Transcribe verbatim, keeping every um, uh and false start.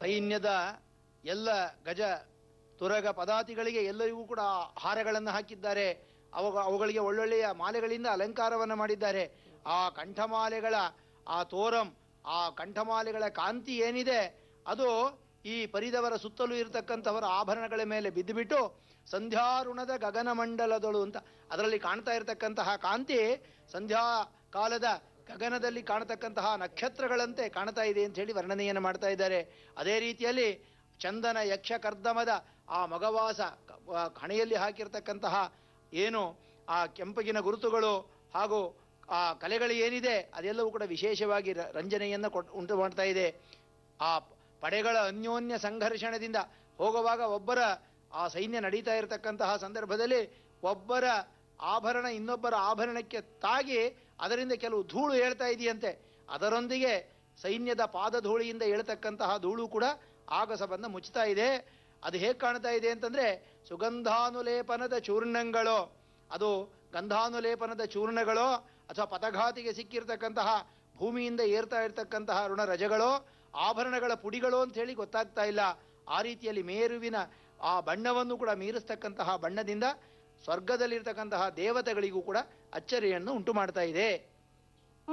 ಸೈನ್ಯದ ಎಲ್ಲ ಗಜ ತುರಗ ಪದಾತಿಗಳಿಗೆ ಎಲ್ಲರಿಗೂ ಕೂಡ ಹಾರಗಳನ್ನು ಹಾಕಿದ್ದಾರೆ. ಅವ ಅವುಗಳಿಗೆ ಒಳ್ಳೊಳ್ಳೆಯ ಮಾಲೆಗಳಿಂದ ಅಲಂಕಾರವನ್ನು ಮಾಡಿದ್ದಾರೆ. ಆ ಕಂಠಮಾಲೆಗಳ ಆ ತೋರಂ, ಆ ಕಂಠಮಾಲೆಗಳ ಕಾಂತಿ ಏನಿದೆ ಅದು ಈ ಪರಿದವರ ಸುತ್ತಲೂ ಇರತಕ್ಕಂಥವರ ಆಭರಣಗಳ ಮೇಲೆ ಬಿದ್ದುಬಿಟ್ಟು ಸಂಧ್ಯಾರುಣದ ಗಗನ ಮಂಡಲದಳು ಅಂತ ಅದರಲ್ಲಿ ಕಾಣ್ತಾ ಇರತಕ್ಕಂತಹ ಕಾಂತಿ ಸಂಧ್ಯಾ ಕಾಲದ ಗಗನದಲ್ಲಿ ಕಾಣತಕ್ಕಂತಹ ನಕ್ಷತ್ರಗಳಂತೆ ಕಾಣ್ತಾ ಇದೆ ಅಂತ ಹೇಳಿ ವರ್ಣನೆಯನ್ನು ಮಾಡ್ತಾ ಇದ್ದಾರೆ. ಅದೇ ರೀತಿಯಲ್ಲಿ ಚಂದನ ಯಕ್ಷ ಕರ್ದಮದ ಆ ಮಗವಾಸ ಹಣೆಯಲ್ಲಿ ಹಾಕಿರ್ತಕ್ಕಂತಹ ಏನು ಆ ಕೆಂಪಗಿನ ಗುರುತುಗಳು ಹಾಗೂ ಆ ಕಲೆಗಳು ಏನಿದೆ ಅದೆಲ್ಲವೂ ಕೂಡ ವಿಶೇಷವಾಗಿ ರಂಜನೆಯನ್ನು ಕೊಟ್ಟು ಉಂಟು ಮಾಡ್ತಾ ಇದೆ. ಆ ಪಡೆಗಳ ಅನ್ಯೋನ್ಯ ಸಂಘರ್ಷಣದಿಂದ ಹೋಗುವಾಗ ಒಬ್ಬರ ಆ ಸೈನ್ಯ ನಡೀತಾ ಇರತಕ್ಕಂತಹ ಸಂದರ್ಭದಲ್ಲಿ ಒಬ್ಬರ ಆಭರಣ ಇನ್ನೊಬ್ಬರ ಆಭರಣಕ್ಕೆ ತಾಗಿ ಅದರಿಂದ ಕೆಲವು ಧೂಳು ಹೇಳ್ತಾ ಇದೆಯಂತೆ. ಅದರೊಂದಿಗೆ ಸೈನ್ಯದ ಪಾದಧೂಳಿಯಿಂದ ಹೇಳ್ತಕ್ಕಂತಹ ಧೂಳು ಕೂಡ ಆಗಸವನ್ನು ಮುಚ್ಚುತ್ತಾ ಇದೆ. ಅದು ಹೇಗೆ ಕಾಣ್ತಾ ಇದೆ ಅಂತಂದ್ರೆ ಸುಗಂಧಾನುಲೇಪನದ ಚೂರ್ಣಗಳು, ಅದು ಗಂಧಾನುಲೇಪನದ ಚೂರ್ಣಗಳು ಅಥವಾ ಪಥಘಾತಿಗೆ ಸಿಕ್ಕಿರ್ತಕ್ಕಂತಹ ಭೂಮಿಯಿಂದ ಏರ್ತಾ ಇರತಕ್ಕಂತಹ ಋಣರಜಗಳು, ಆಭರಣಗಳ ಪುಡಿಗಳು ಅಂತ ಹೇಳಿ ಗೊತ್ತಾಗ್ತಾ ಇಲ್ಲ. ಆ ರೀತಿಯಲ್ಲಿ ಮೇರುವಿನ ಆ ಬಣ್ಣವನ್ನು ಕೂಡ ಮೀರಿಸ್ತಕ್ಕಂತಹ ಬಣ್ಣದಿಂದ ಸ್ವರ್ಗದಲ್ಲಿರ್ತಕ್ಕಂತಹ ದೇವತೆಗಳಿಗೂ ಕೂಡ ಅಚ್ಚರಿಯನ್ನು ಉಂಟು ಮಾಡ್ತಾ ಇದೆ.